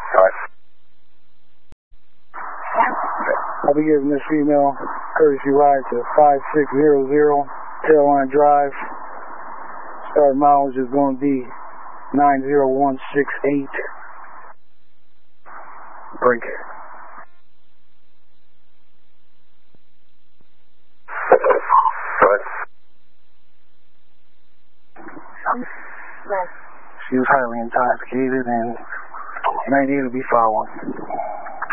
Alright. I'll be giving this female courtesy ride to 5600 Tailline Drive. Start mileage is going to be 90168. Break. She was highly intoxicated and may need to be followed.